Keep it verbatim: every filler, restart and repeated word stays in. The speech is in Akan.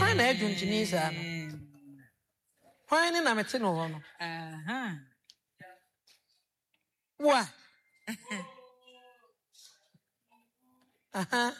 Why na edwuntini saa no? Why ni na mete no ho no? Aha. Wa. Aha.